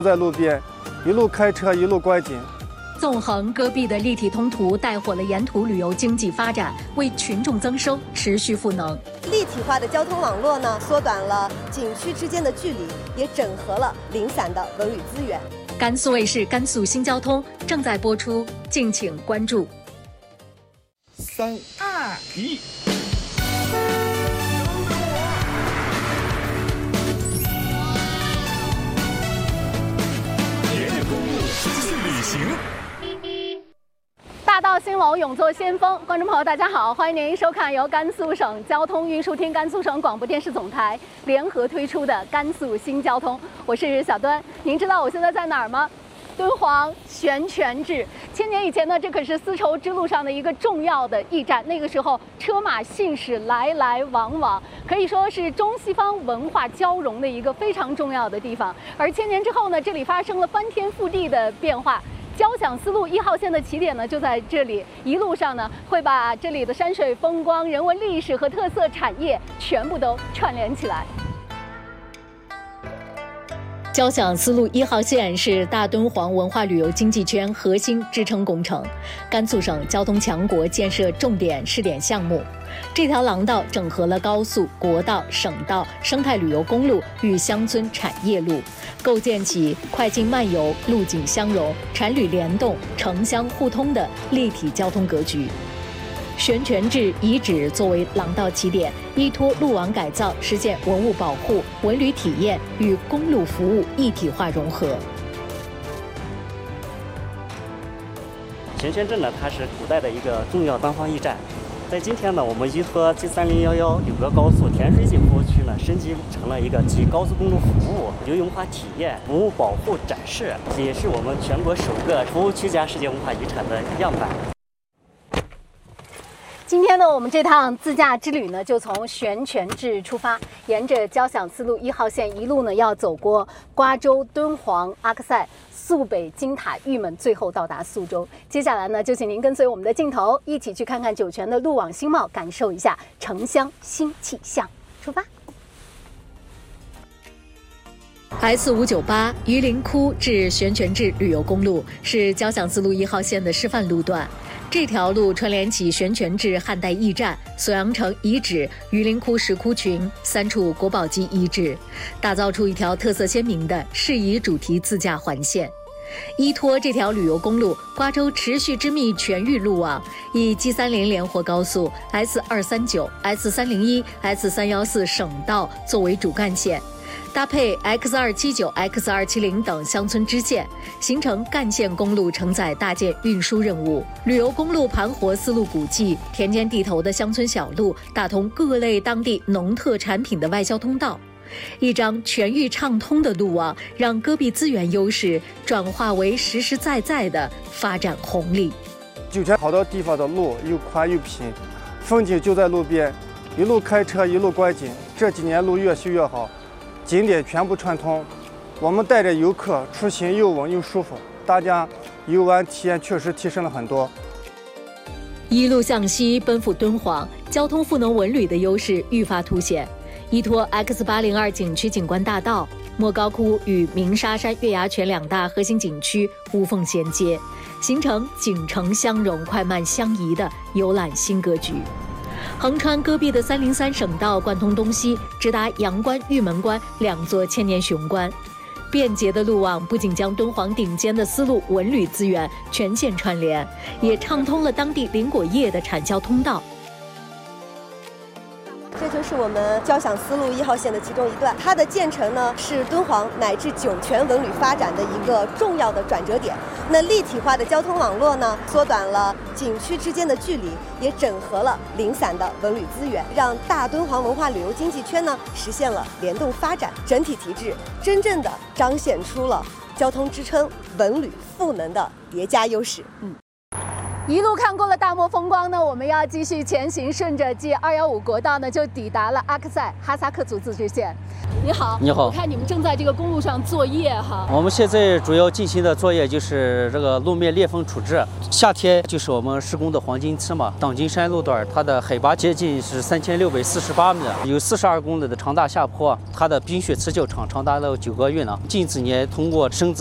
在路边，一路开车一路观景。 纵横戈壁的立体通途带火了沿途旅游经济发展，为群众增收持续赋能。 立体化的交通网络呢，缩短了景区之间的距离，也整合了零散的文旅资源。 甘肃卫视《甘肃新交通》正在播出，敬请关注。 3、2、1。沿着公路继续旅行。 大道兴隆，勇做先锋。观众朋友，大家好，欢迎您收看由甘肃省交通运输厅、甘肃省广播电视总台联合推出的《甘肃新交通》，我是小端。您知道我现在在哪儿吗？敦煌悬泉置。1000年以前呢，这可是丝绸之路上的一个重要的驿站。那个时候，车马信使来来往往，可以说是中西方文化交融的一个非常重要的地方。而1000年之后呢，这里发生了翻天覆地的变化。交响丝路1号线的起点呢就在这里，一路上呢会把这里的山水风光、人文历史和特色产业全部都串联起来。 交响丝路1号线是大敦煌文化旅游经济圈核心支撑工程，甘肃省交通强国建设重点试点项目。这条廊道整合了高速、国道、省道、生态旅游公路与乡村产业路，构建起快进慢游、路景相融、产旅联动、城乡互通的立体交通格局。悬泉置遗址作为廊道起点，依托路网改造，实现文物保护、文旅体验与公路服务一体化融合。 悬泉置呢，它是古代的一个重要观光驿站。在今天呢，我们依托 G3011柳河高速甜水井服务区呢，升级成了一个集高速公路服务、游泳文化体验、文物保护展示，也是我们全国首个服务区加世界文化遗产的样板。 今天呢，我们这趟自驾之旅呢，就从悬泉置出发，沿着交响丝路1号线一路呢，要走过瓜州、敦煌、阿克塞、肃北、金塔、玉门，最后到达苏州。接下来呢，就请您跟随我们的镜头，一起去看看酒泉的路网新貌，感受一下城乡新气象。出发。 S598榆林窟至悬泉置旅游公路是交响丝路1号线的示范路段。这条路串联起悬泉置汉代驿站、锁阳城遗址、榆林窟石窟群3处国宝级遗址，打造出一条特色鲜明的适宜主题自驾环线。依托这条旅游公路，瓜州持续织密全域路网，以 G30联活高速、S239、S301、S314省道作为主干线，搭配 X279、X270 等乡村支线，形成干线公路承载大件运输任务。旅游公路盘活丝路古迹、田间地头的乡村小路，打通各类当地农特产品的外销通道。一张全域畅通的路网，让戈壁资源优势转化为实实在在的发展红利。 酒泉好多地方的路又宽又平，风景就在路边，一路开车一路观景。这几年路越修越好，景点全部串通，我们带着游客出行又稳又舒服，大家游玩体验确实提升了很多。 一路向西奔赴敦煌，交通赋能文旅的优势愈发凸显。依托 X802景区景观大道，莫高窟与鸣沙山月牙泉2大核心景区无缝衔接，形成景城相融、快慢相宜的游览新格局。横穿戈壁的303省道贯通东西，直达阳关、玉门关2座千年雄关。便捷的路网不仅将敦煌顶尖的丝路文旅资源全线串联，也畅通了当地林果业的产销通道。 这就是我们交响丝路1号线的其中一段，它的建成呢是敦煌乃至酒泉文旅发展的一个重要的转折点。那立体化的交通网络呢，缩短了景区之间的距离，也整合了零散的文旅资源，让大敦煌文化旅游经济圈呢实现了联动发展，整体提质真正的彰显出了交通支撑、文旅赋能的叠加优势。 一路看过了大漠风光呢，我们要继续前行，顺着 G215国道呢，就抵达了阿克塞哈萨克族自治县。你好， 你好， 我看你们正在这个公路上作业哈。 我们现在主要进行的作业就是这个路面裂缝处置。夏天就是我们施工的黄金期嘛。当金山路段，它的海拔接近是3648米，有42公里的长大下坡，它的冰雪辞旧场长达了9个月呢。近几年通过深